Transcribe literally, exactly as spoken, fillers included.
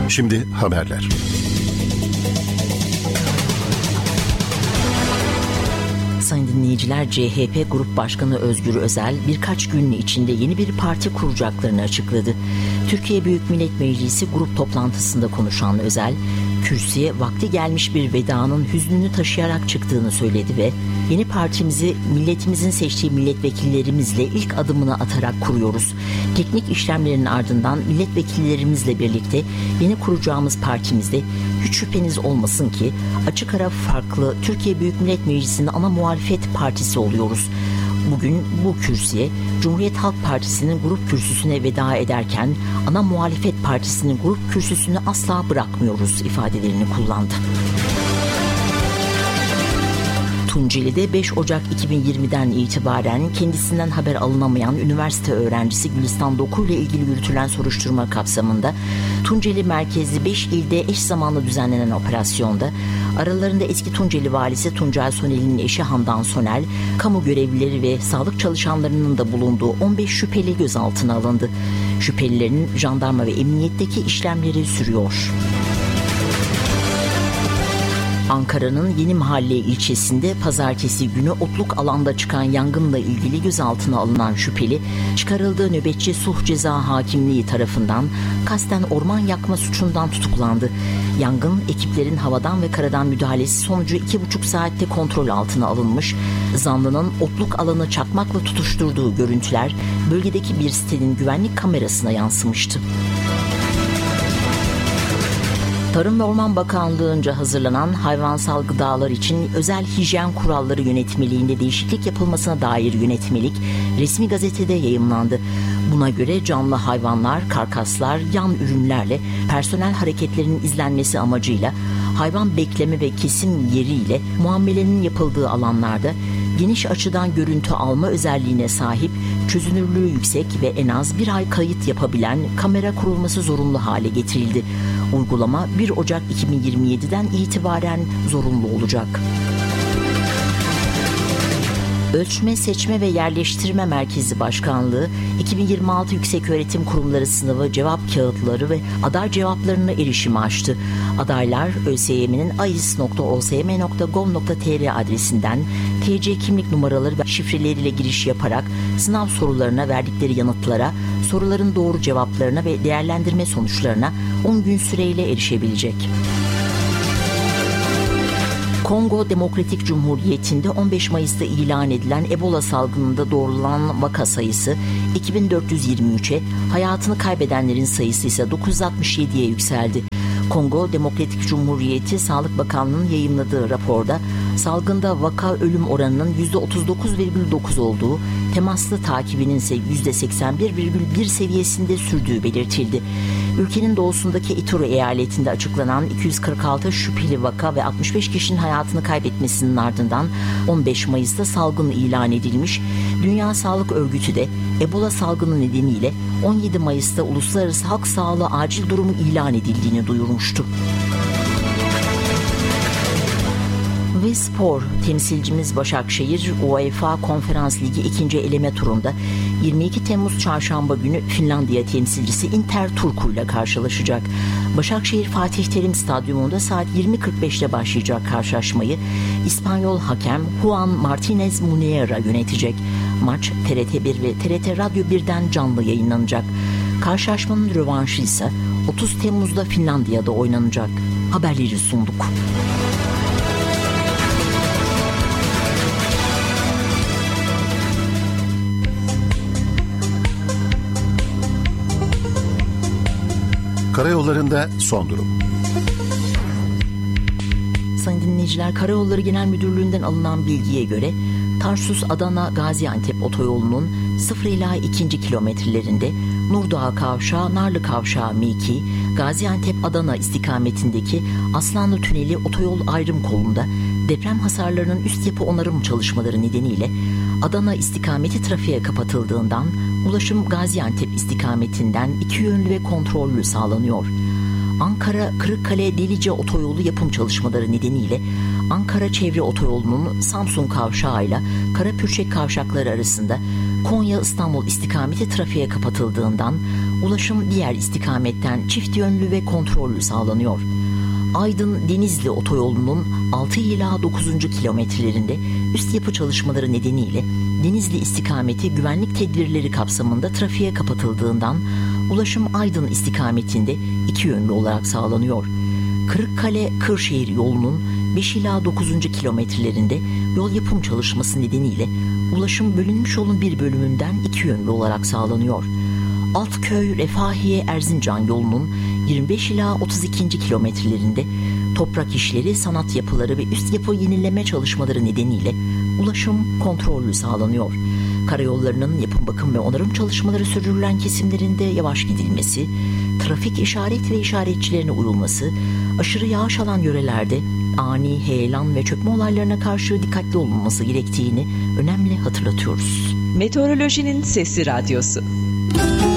Şimdi haberler. Sayın dinleyiciler, C H P Grup Başkanı Özgür Özel birkaç gün içinde yeni bir parti kuracaklarını açıkladı. Türkiye Büyük Millet Meclisi grup toplantısında konuşan Özel, kürsüye vakti gelmiş bir vedanın hüznünü taşıyarak çıktığını söyledi ve yeni partimizi milletimizin seçtiği milletvekillerimizle ilk adımını atarak kuruyoruz. Teknik işlemlerin ardından milletvekillerimizle birlikte yeni kuracağımız partimizde hiç şüpheniz olmasın ki açık ara farklı Türkiye Büyük Millet Meclisi'nin ana muhalefet partisi oluyoruz. Bugün bu kürsüye Cumhuriyet Halk Partisi'nin grup kürsüsüne veda ederken ana muhalefet partisinin grup kürsüsünü asla bırakmıyoruz ifadelerini kullandı. Tunceli'de beş Ocak iki bin yirmiden itibaren kendisinden haber alınamayan üniversite öğrencisi Gülistan Doku ile ilgili yürütülen soruşturma kapsamında Tunceli merkezli beş ilde eş zamanlı düzenlenen operasyonda aralarında eski Tunceli valisi Tuncay Sonel'in eşi Handan Sonel, kamu görevlileri ve sağlık çalışanlarının da bulunduğu on beş şüpheli gözaltına alındı. Şüphelilerin jandarma ve emniyetteki işlemleri sürüyor. Ankara'nın Yeni Mahalle ilçesinde pazartesi günü otluk alanda çıkan yangınla ilgili gözaltına alınan şüpheli, çıkarıldığı nöbetçi sulh ceza hakimliği tarafından kasten orman yakma suçundan tutuklandı. Yangın ekiplerin havadan ve karadan müdahalesi sonucu iki buçuk saatte kontrol altına alınmış. Zanlının otluk alanı çakmakla tutuşturduğu görüntüler bölgedeki bir sitenin güvenlik kamerasına yansımıştı. Tarım ve Orman Bakanlığı'nca hazırlanan hayvansal gıdalar için özel hijyen kuralları yönetmeliğinde değişiklik yapılmasına dair yönetmelik resmi gazetede yayımlandı. Buna göre canlı hayvanlar, karkaslar, yan ürünlerle personel hareketlerinin izlenmesi amacıyla hayvan bekleme ve kesim yeriyle muamelenin yapıldığı alanlarda geniş açıdan görüntü alma özelliğine sahip, çözünürlüğü yüksek ve en az bir ay kayıt yapabilen kamera kurulması zorunlu hale getirildi. Uygulama bir Ocak iki bin yirmi yediden itibaren zorunlu olacak. Ölçme, Seçme ve Yerleştirme Merkezi Başkanlığı iki bin yirmi altı Yükseköğretim Kurumları sınavı cevap kağıtları ve aday cevaplarına erişimi açtı. Adaylar ÖSYM'nin ais nokta o s m nokta gov nokta t r adresinden T C kimlik numaraları ve şifreleriyle giriş yaparak sınav sorularına verdikleri yanıtlara, soruların doğru cevaplarına ve değerlendirme sonuçlarına on gün süreyle erişebilecek. Kongo Demokratik Cumhuriyeti'nde on beş Mayıs'ta ilan edilen Ebola salgınında doğrulanan vaka sayısı iki bin dört yüz yirmi üçe, hayatını kaybedenlerin sayısı ise dokuz yüz altmış yediye yükseldi. Kongo Demokratik Cumhuriyeti Sağlık Bakanlığı'nın yayımladığı raporda salgında vaka ölüm oranının yüzde otuz dokuz virgül dokuz olduğu, temaslı takibinin ise yüzde seksen bir virgül bir seviyesinde sürdüğü belirtildi. Ülkenin doğusundaki Ituri eyaletinde açıklanan iki yüz kırk altı şüpheli vaka ve altmış beş kişinin hayatını kaybetmesinin ardından on beş Mayıs'ta salgın ilan edilmiş. Dünya Sağlık Örgütü de Ebola salgını nedeniyle on yedi Mayıs'ta Uluslararası Halk Sağlığı acil durumu ilan edildiğini duyurmuştu. Ve spor, temsilcimiz Başakşehir UEFA Konferans Ligi ikinci eleme turunda yirmi iki Temmuz Çarşamba günü Finlandiya temsilcisi Inter Turku ile karşılaşacak. Başakşehir Fatih Terim Stadyumunda saat yirmi kırk beşte başlayacak karşılaşmayı İspanyol hakem Juan Martinez Muniera yönetecek. Maç T R T bir ve T R T Radyo birden canlı yayınlanacak. Karşılaşmanın rövanşı ise otuz Temmuz'da Finlandiya'da oynanacak. Haberleri sunduk. Karayollarında son durum. Sayın dinleyiciler, Karayolları Genel Müdürlüğü'nden alınan bilgiye göre Tarsus-Adana-Gaziantep otoyolunun sıfır ila ikinci kilometrelerinde Nurdağ Kavşağı, Narlı Kavşağı mevki, Gaziantep-Adana istikametindeki Aslanlı Tüneli otoyol ayrım kolunda deprem hasarlarının üst yapı onarım çalışmaları nedeniyle Adana istikameti trafiğe kapatıldığından ulaşım Gaziantep istikametinden iki yönlü ve kontrollü sağlanıyor. Ankara-Kırıkkale-Delice otoyolu yapım çalışmaları nedeniyle Ankara Çevre Otoyolu'nun Samsun Kavşağı ile Karapürçek Kavşakları arasında Konya-İstanbul istikameti trafiğe kapatıldığından Ulaşım diğer istikametten çift yönlü ve kontrollü sağlanıyor. Aydın-Denizli otoyolunun altı ila dokuzuncu kilometrelerinde üst yapı çalışmaları nedeniyle Denizli istikameti güvenlik tedbirleri kapsamında trafiğe kapatıldığından ulaşım Aydın istikametinde iki yönlü olarak sağlanıyor. Kırıkkale-Kırşehir yolunun beş ila dokuzuncu kilometrelerinde yol yapım çalışması nedeniyle ulaşım bölünmüş yolun bir bölümünden iki yönlü olarak sağlanıyor. Altköy-Refahiye-Erzincan yolunun yirmi beş ila otuz ikinci kilometrelerinde toprak işleri, sanat yapıları ve üst yapı yenileme çalışmaları nedeniyle ulaşım kontrollü sağlanıyor. Karayollarının yapım, bakım ve onarım çalışmaları sürdürülen kesimlerinde yavaş gidilmesi, trafik işaret ve işaretçilerine uyulması, aşırı yağış alan yörelerde ani heyelan ve çökme olaylarına karşı dikkatli olunması gerektiğini önemli hatırlatıyoruz. Meteorolojinin Sesi Radyosu.